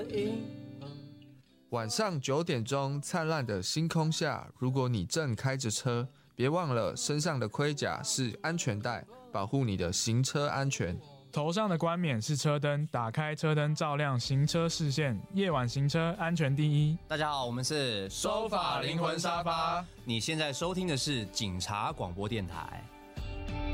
晚上9点钟，灿烂的星空下，如果你正开着车，别忘了身上的盔甲是安全带，保护你的行车安全。 头上的冠冕是车灯，打开车灯照亮行车视线，夜晚行车安全第一。 大家好，我们是收发灵魂沙发， 你现在收听的是警察广播电台。